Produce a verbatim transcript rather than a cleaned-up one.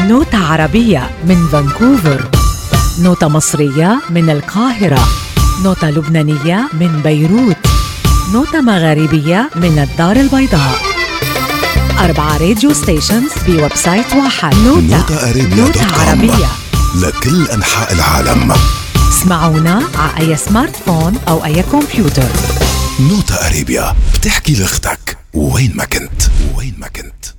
نوتة عربية من فانكوفر، نوتة مصرية من القاهرة، نوتة لبنانية من بيروت، نوتة مغاربية من الدار البيضاء. أربعة راديو ستيشنز بويب سايت واحد. نوتة, نوتة, نوتة عربية لكل أنحاء العالم. اسمعونا على أي سمارت فون أو أي كمبيوتر. نوتة أريبيا بتحكي لأختك وين ما كنت وين ما كنت